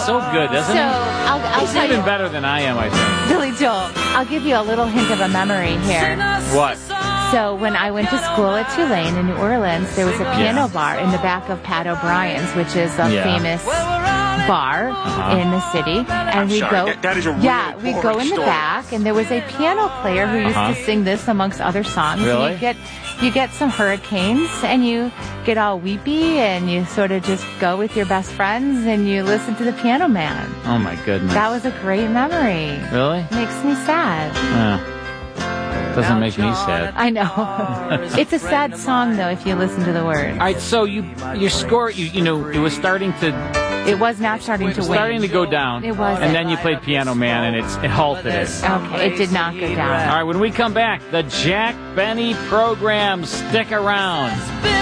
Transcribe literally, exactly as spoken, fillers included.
so good, doesn't So he? I'll, I'll He's tell even you, better than I am, I think. Billy Joel. I'll give you a little hint of a memory here. What? So when I went to school at Tulane in New Orleans, there was a piano Yeah. bar in the back of Pat O'Brien's, which is a Yeah. famous bar Uh-huh. in the city. And we sorry, go, that- that is a really yeah, we go boring in the story. back, and there was a piano player who used Uh-huh. to sing this amongst other songs. Really? And you get, you get some hurricanes, and you get all weepy, and you sort of just go with your best friends, and you listen to the Piano Man. Oh, my goodness. That was a great memory. Really? Makes me sad. Yeah. Doesn't make me sad. I know. It's a sad song, though, if you listen to the words. All right, so you your score, you, you know, it was starting to It was not starting to win. starting to go down. It wasn't. And then you played Piano Man, and it's, it halted it. Okay, it did not go down. All right, when we come back, the Jack Benny program. Stick around.